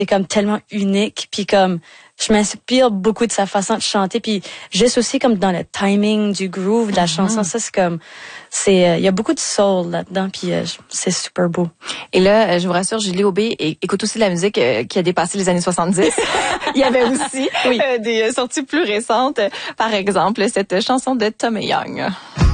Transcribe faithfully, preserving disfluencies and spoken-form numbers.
c'est comme tellement unique, puis comme je m'inspire beaucoup de sa façon de chanter, puis juste aussi comme dans le timing du groove de la mm-hmm. chanson, ça c'est comme c'est il euh, y a beaucoup de soul là-dedans, puis euh, c'est super beau. Et là, je vous rassure, Julie Aubé écoute aussi de la musique euh, qui a dépassé les années soixante-dix. Il y avait aussi oui. euh, des sorties plus récentes, par exemple cette chanson de Tom Young.